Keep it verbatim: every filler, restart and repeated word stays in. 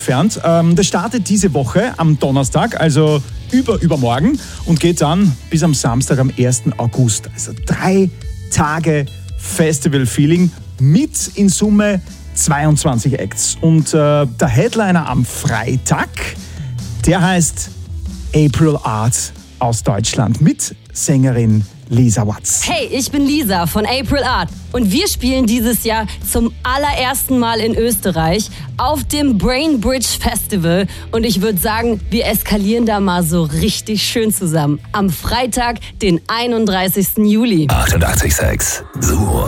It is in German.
entfernt. Ähm, das startet diese Woche am Donnerstag, also über übermorgen und geht dann bis am Samstag am ersten August. Also drei Tage Festival-Feeling mit in Summe zweiundzwanzig Acts. Und äh, der Headliner am Freitag, der heißt April Art aus Deutschland mit Sängerin Lisa Watts. Hey, ich bin Lisa von April Art und wir spielen dieses Jahr zum allerersten Mal in Österreich auf dem Brainbridge Festival und ich würde sagen, wir eskalieren da mal so richtig schön zusammen. Am Freitag, den einunddreißigsten Juli. achtundachtzig Komma sechs Sumo.